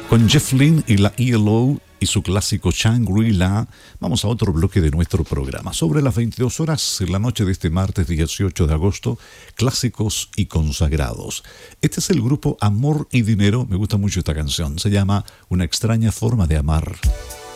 Con Jeff Lynne y la ELO y su clásico Shangri-La, vamos a otro bloque de nuestro programa. Sobre las 22 horas en la noche de este martes 18 de agosto, clásicos y consagrados. Este es el grupo Amor y Dinero. Me gusta mucho esta canción. Se llama Una extraña forma de amar.